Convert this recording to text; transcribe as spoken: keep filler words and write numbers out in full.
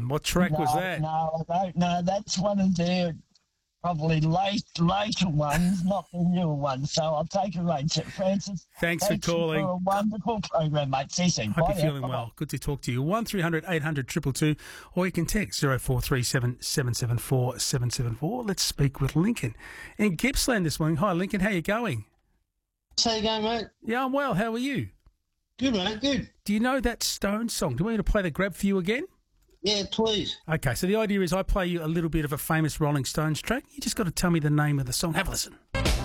Mm, what track no, was that? No, I don't know. That's one of their probably late, later ones, not the newer ones. So I'll take a rate. Francis, Thanks for thanks for calling. a wonderful program, mate. See you soon. Hope Bye you're now. feeling Bye-bye. well. Good to talk to you. one three hundred eight hundred two two two, or you can text zero four three seven seven seven four seven seven four. Let's speak with Lincoln in Gippsland this morning. Hi, Lincoln. How you going? How you going, mate? Yeah, I'm well. How are you? Good, mate. Good. Do you know that Stone song? Do you want me to play the grab for you again? Yeah, please. Okay, so the idea is I play you a little bit of a famous Rolling Stones track. You just got to tell me the name of the song. Have a listen.